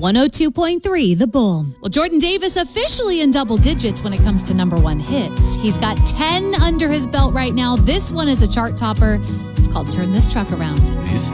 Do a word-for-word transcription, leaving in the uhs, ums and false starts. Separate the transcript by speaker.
Speaker 1: one oh two point three The Bull. Well, Jordan Davis officially in double digits when it comes to number one hits. He's got ten under his belt right now. This one is a chart topper. It's called Turn This Truck Around.